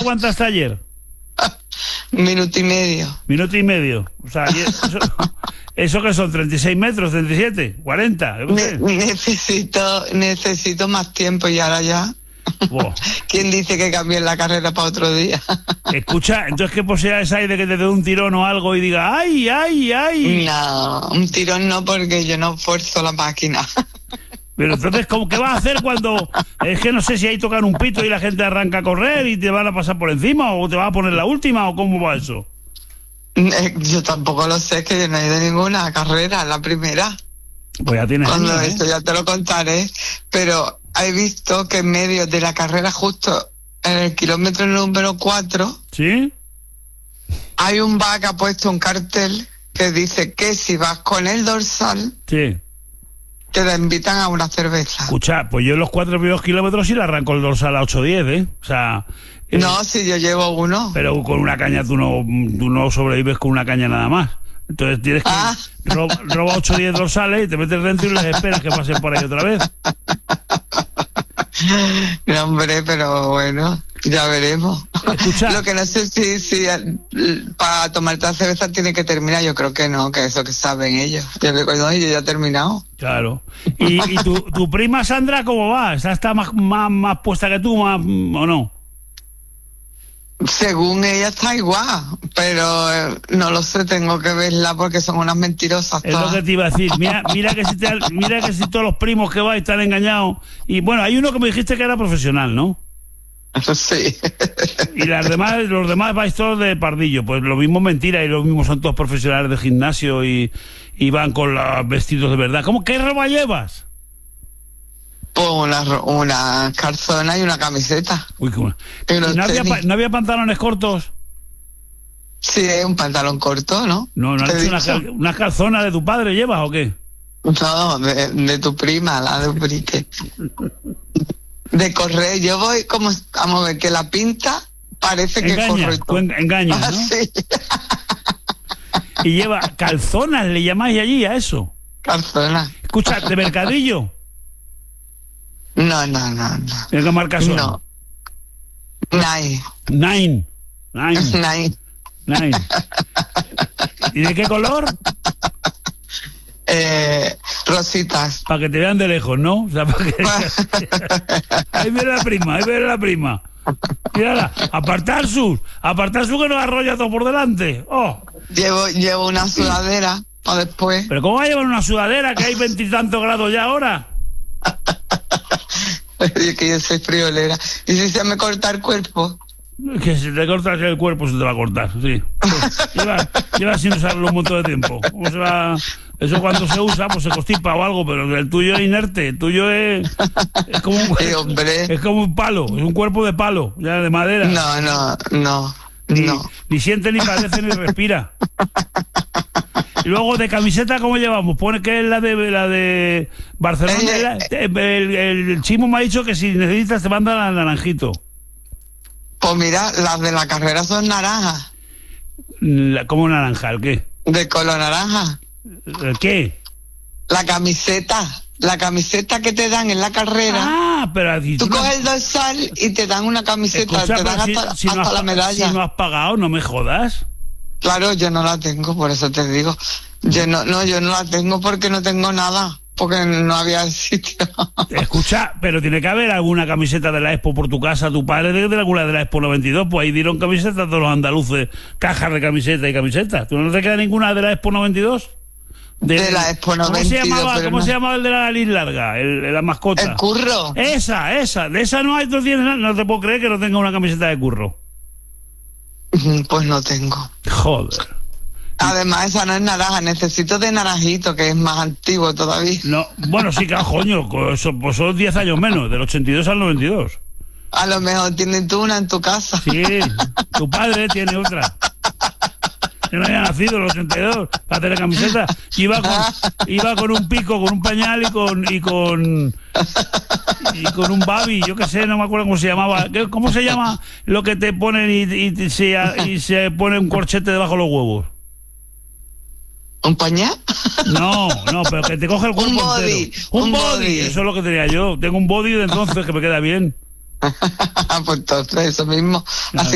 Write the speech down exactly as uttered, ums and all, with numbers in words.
aguantaste ayer? Minuto y medio. Minuto y medio. O sea, eso, ¿eso qué son? ¿treinta y seis metros? ¿treinta y siete? ¿cuarenta? Ne- necesito, necesito más tiempo y ahora ya. Wow. ¿Quién dice que cambien la carrera para otro día? Escucha, entonces, ¿qué posibilidades hay de que te dé un tirón o algo y diga, ay, ay, ay? No, un tirón no, porque yo no esfuerzo la máquina. Pero entonces, ¿cómo, ¿qué vas a hacer cuando...? Es que no sé si ahí tocan un pito y la gente arranca a correr y te van a pasar por encima, o te vas a poner la última, o cómo va eso. Eh, Yo tampoco lo sé, que yo no he ido a ninguna carrera, la primera. Pues ya tienes Cuando años, ¿eh? esto ya te lo contaré, pero he visto que en medio de la carrera, justo en el kilómetro número cuatro, ¿Sí? hay un bar que ha puesto un cartel que dice que si vas con el dorsal, Sí. te invitan a una cerveza. Escucha, pues yo en los cuatro primeros kilómetros sí le arranco el dorsal a ocho diez, ¿eh? O sea... eh, No, si yo llevo uno. Pero con una caña tú no, tú no sobrevives con una caña nada más. Entonces tienes que... Ah. Roba, roba ocho o diez dorsales y te metes dentro y les esperas que pasen por ahí otra vez. No, hombre, pero bueno, ya veremos. Escucha. Lo que no sé si, si para tomarte la cerveza tiene que terminar, yo creo que no, que eso que saben ellos. Yo le digo, no, yo ya he terminado. Claro. ¿Y, y tu, tu prima Sandra cómo va? ¿Esa está más, más, más puesta que tú, más, o no? Según ella está igual, pero eh, no lo sé, tengo que verla porque son unas mentirosas Es lo todas. que te iba a decir. Mira, mira que si te, mira que si todos los primos que vais están engañados. Y bueno, hay uno que me dijiste que era profesional, ¿no? Sí. Y las demás, los demás vais todos de pardillo. Pues lo mismo es mentira y lo mismo son todos profesionales de gimnasio y, y van con los vestidos de verdad. ¿Cómo qué ropa llevas? Pues una, ro- una calzona y una camiseta. Uy, ¿cómo? Y unos ¿No había, tenis. pa- ¿No había pantalones cortos? Sí, un pantalón corto, ¿no? No, no has ¿Te he dicho una, dicho? cal- una calzona de tu padre llevas o qué? No, de, de tu prima, la de Ubrique. De correr, yo voy como, vamos a ver, que la pinta parece que Engaña, corro y tú todo. en- engañas, Ah, ¿no? sí, Y lleva calzonas, le llamáis allí a eso. calzona. Escucha, de mercadillo. No, no, no, no. ¿De qué marca son? No. Nine. Nine. Nine. Nine. Nine. ¿Y de qué color? Eh, rositas. Para que te vean de lejos, ¿no? O sea, para que... Ahí viene la prima, ahí viene la prima. Mírala, apartar sus, apartar sus que nos arrolla todo por delante. Oh. Llevo, llevo una sudadera para después. Pero ¿cómo va a llevar una sudadera que hay veintitantos grados ya ahora? Es que yo soy friolera. Y si se me corta el cuerpo. Que si te cortas el cuerpo se te va a cortar, sí. Lleva, lleva sin usarlo un montón de tiempo. ¿Cómo se va? Eso cuando se usa, pues se constipa o algo, pero el tuyo es inerte, el tuyo es, es como un, Eh, hombre. es como un palo, es un cuerpo de palo, ya de madera. No, no, no, Ni, no. ni siente, ni padece, ni respira. Y luego de camiseta, ¿cómo llevamos? Pone que es la de la de Barcelona. Eh, la- el, el, el Chimo me ha dicho que si necesitas te manda la naranjito. Pues mira, las de la carrera son naranjas. La, ¿Cómo naranja? ¿El qué? De color naranja. ¿El qué? La camiseta. La camiseta que te dan en la carrera. Ah, pero aquí Tú no- coges el dorsal y te dan una camiseta. Escucha, te dan pero si- hasta, si no hasta has la pa- medalla. Si no has pagado, no me jodas. Claro, yo no la tengo, por eso te digo. Yo no, no, yo no la tengo porque no tengo nada. Porque no había sitio. Escucha, pero tiene que haber alguna camiseta de la Expo por tu casa, tu padre de, de alguna de la Expo noventa y dos, pues ahí dieron camisetas a todos los andaluces, cajas de camisetas y camisetas. ¿Tú no te queda ninguna de la Expo noventa y dos? De la Expo noventa y dos, ¿Cómo se llamaba, pero ¿cómo no. se llamaba el de la nariz larga? El, el- la mascota. El curro. Esa, esa. De esa no hay, tú tienes nada. No te puedo creer que no tenga una camiseta de curro. Pues no tengo. Joder. Además, esa no es naranja. Necesito de naranjito, que es más antiguo todavía. No, bueno, sí, claro, coño, eso, pues son diez años menos, del ochenta y dos al noventa y dos. A lo mejor tienes tú una en tu casa. Sí, tu padre tiene otra. Yo no había nacido en el ochenta y dos para tener camiseta. Iba con, iba con un pico, con un pañal y con y con y con un babi, yo qué sé, no me acuerdo cómo se llamaba. ¿Qué- ¿Cómo se llama lo que te ponen y, y, se, y se pone un corchete debajo de los huevos? ¿Un pañal? No, no, pero que te coge el cuerpo Un body, entero. Un, un body. body. Eso es lo que tenía yo. Tengo un body de entonces que me queda bien. Pues entonces, eso mismo. Así